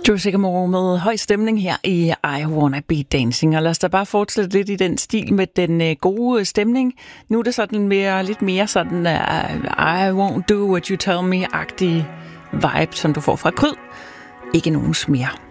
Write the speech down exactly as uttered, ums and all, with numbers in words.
Drew Sycamore med høj stemning her i I Wanna Be Dancing, og lad os da bare fortsætte lidt i den stil med den uh, gode stemning. Nu er det sådan mere, lidt mere sådan uh, I won't do what you tell me-agtig vibe, som du får fra Kryd. Ikke nogens mere.